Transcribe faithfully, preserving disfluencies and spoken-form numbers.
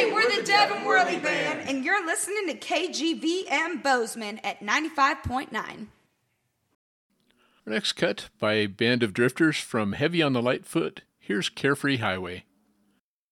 Hey, we're the Devin Worley Band, and you're listening to K G V M Bozeman at ninety-five point nine. Our next cut by a band of drifters from Heavy on the Light Foot. Here's Carefree Highway.